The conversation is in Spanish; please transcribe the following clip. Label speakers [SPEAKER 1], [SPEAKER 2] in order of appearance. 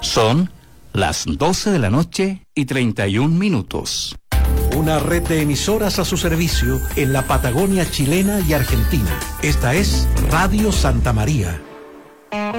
[SPEAKER 1] Son las 12 de la noche y 31 minutos.
[SPEAKER 2] Una red de emisoras a su servicio en la Patagonia chilena y argentina. Esta es Radio Santa María.